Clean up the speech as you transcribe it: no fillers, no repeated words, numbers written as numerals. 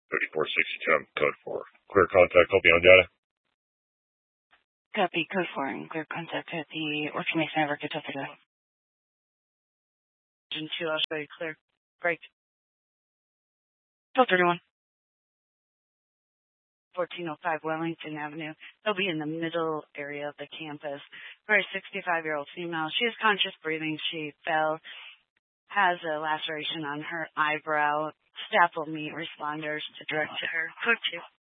3462, code 4. Clear contact, copy on data. Copy, code 4, and clear contact at the Orchard Mason Network at Tulsa. Engine 2, I'll show you clear. Break. 1231. 1405 Wellington Avenue. They'll be in the middle area of the campus. For a 65-year-old female, she is conscious breathing. She fell, has a laceration on her eyebrow. Staff will meet responders to direct to her. Code 2.